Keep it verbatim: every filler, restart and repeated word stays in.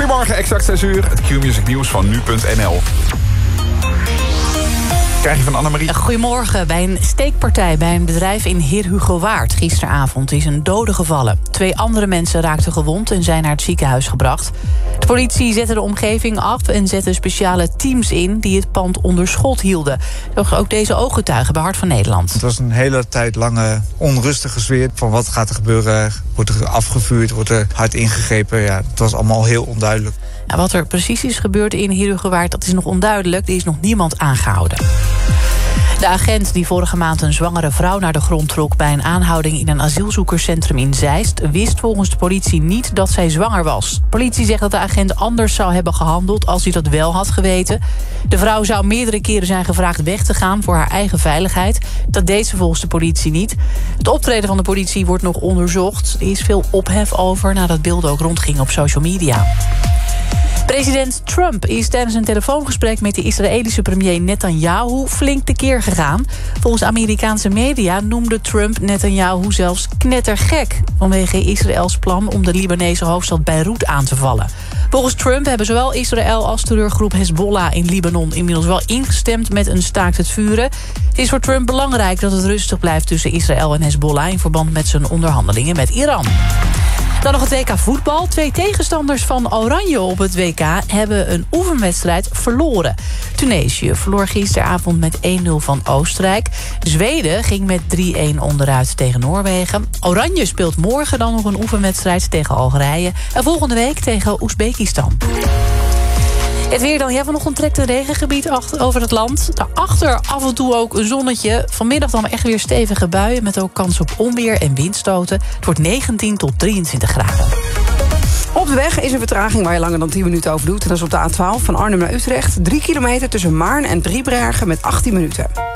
Goedemorgen, exact zes uur. Het Q-Music nieuws van nu punt n l. Krijg je van Annemarie? Goedemorgen. Bij een steekpartij bij een bedrijf in Heerhugowaard gisteravond is een dode gevallen. Twee andere mensen raakten gewond en zijn naar het ziekenhuis gebracht. De politie zette de omgeving af en zette speciale teams in die het pand onder schot hielden. Ook deze ooggetuigen bij Hart van Nederland. Het was een hele tijd lange onrustige sfeer. Van wat gaat er gebeuren? Wordt er afgevuurd? Wordt er hard ingegrepen? Ja, het was allemaal heel onduidelijk. Ja, wat er precies is gebeurd in Heerhugowaard, dat is nog onduidelijk. Er is nog niemand aangehouden. De agent die vorige maand een zwangere vrouw naar de grond trok bij een aanhouding in een asielzoekerscentrum in Zeist wist volgens de politie niet dat zij zwanger was. De politie zegt dat de agent anders zou hebben gehandeld als hij dat wel had geweten. De vrouw zou meerdere keren zijn gevraagd weg te gaan voor haar eigen veiligheid. Dat deed ze volgens de politie niet. Het optreden van de politie wordt nog onderzocht. Er is veel ophef over nadat beelden ook rondgingen op social media. President Trump is tijdens een telefoongesprek met de Israëlische premier Netanyahu flink tekeer gegaan. Volgens Amerikaanse media noemde Trump Netanyahu zelfs knettergek vanwege Israëls plan om de Libanese hoofdstad Beirut aan te vallen. Volgens Trump hebben zowel Israël als terreurgroep Hezbollah in Libanon inmiddels wel ingestemd met een staakt het vuren. Het is voor Trump belangrijk dat het rustig blijft tussen Israël en Hezbollah in verband met zijn onderhandelingen met Iran. Dan nog het W K voetbal. Twee tegenstanders van Oranje op het W K hebben een oefenwedstrijd verloren. Tunesië verloor gisteravond met één nul van Oostenrijk. Zweden ging met drie-een onderuit tegen Noorwegen. Oranje speelt morgen dan nog een oefenwedstrijd tegen Algerije. En volgende week tegen Oezbekistan. Het weer dan. Ja, vanochtend trekt een regengebied over het land. Daarachter af en toe ook een zonnetje. Vanmiddag dan echt weer stevige buien met ook kans op onweer en windstoten. Het wordt negentien tot drieëntwintig graden. Op de weg is een vertraging waar je langer dan tien minuten over doet. En dat is op de A twaalf van Arnhem naar Utrecht. drie kilometer tussen Maarn en Driebergen met achttien minuten.